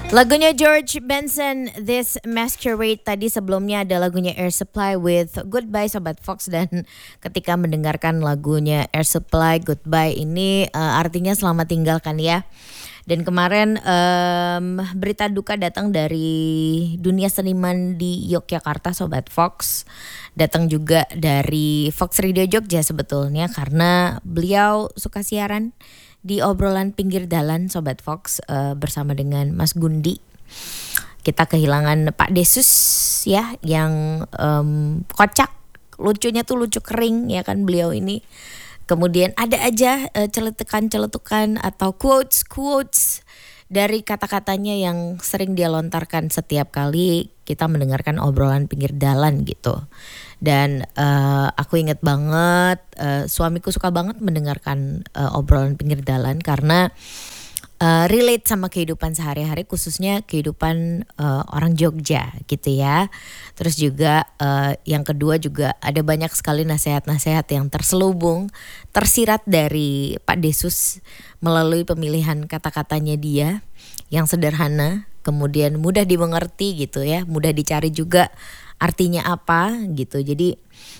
Lagunya George Benson, This Masquerade. Tadi sebelumnya ada lagunya Air Supply with Goodbye Sobat Fox. Dan ketika mendengarkan lagunya Air Supply Goodbye ini artinya selamat tinggalkan ya. Dan kemarin berita duka datang dari dunia seniman di Yogyakarta Sobat Fox. Datang juga dari Fox Radio Jogja sebetulnya, karena beliau suka siaran di obrolan pinggir dalan Sobat Fox bersama dengan Mas Gundi. Kita kehilangan Pak Desus ya, yang kocak, lucunya tuh lucu kering ya kan beliau ini. Kemudian ada aja celetukan-celetukan atau quotes dari kata-katanya yang sering dia lontarkan setiap kali kita mendengarkan obrolan pinggir dalan gitu. Dan aku inget banget, suamiku suka banget mendengarkan obrolan pinggir dalan karena relate sama kehidupan sehari-hari, khususnya kehidupan orang Jogja gitu ya. Terus juga yang kedua juga ada banyak sekali nasihat-nasihat yang terselubung, tersirat dari Pak Desus melalui pemilihan kata-katanya dia yang sederhana, kemudian mudah dimengerti gitu ya, mudah dicari juga artinya apa gitu. Jadi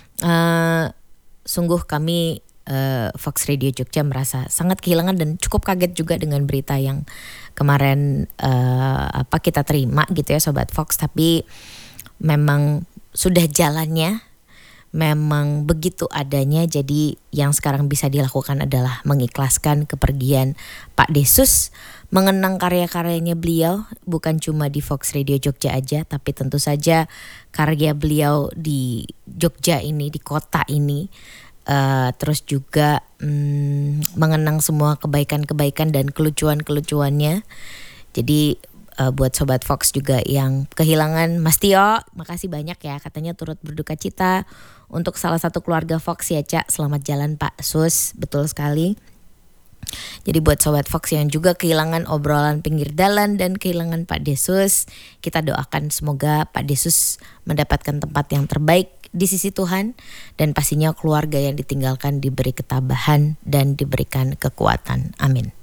sungguh kami Fox Radio Jogja merasa sangat kehilangan dan cukup kaget juga dengan berita yang kemarin kita terima gitu ya Sobat Fox. Tapi memang sudah jalannya, memang begitu adanya. Jadi yang sekarang bisa dilakukan adalah mengikhlaskan kepergian Pak Desus, mengenang karya-karyanya beliau bukan cuma di Fox Radio Jogja aja, tapi tentu saja karya beliau di Jogja ini, di kota ini. Terus juga mengenang semua kebaikan-kebaikan dan kelucuan-kelucuannya. Jadi buat Sobat Fox juga yang kehilangan Mas Tio, makasih banyak ya, katanya turut berduka cita untuk salah satu keluarga Fox ya Cak. Selamat jalan Pak Sus, betul sekali. Jadi buat Sobat Fox yang juga kehilangan obrolan pinggir dalan dan kehilangan Pak Desus, kita doakan semoga Pak Desus mendapatkan tempat yang terbaik di sisi Tuhan, dan pastinya keluarga yang ditinggalkan diberi ketabahan dan diberikan kekuatan. Amin.